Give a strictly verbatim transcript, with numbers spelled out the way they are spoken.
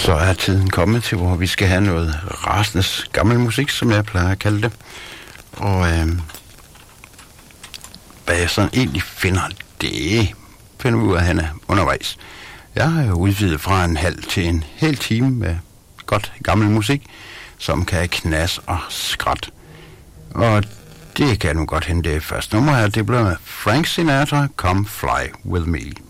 Så er tiden kommet til, hvor vi skal have noget rasende gammel musik, som jeg plejer at kalde det. Og øh, hvad jeg sådan egentlig finder, det finder vi ud af, han er undervejs. Jeg har jo udvidet fra en halv til en hel time med godt gammel musik, som kan knas og skrat. Og det kan nu godt hente det første nummer her. Det bliver Frank Sinatra, Come Fly With Me.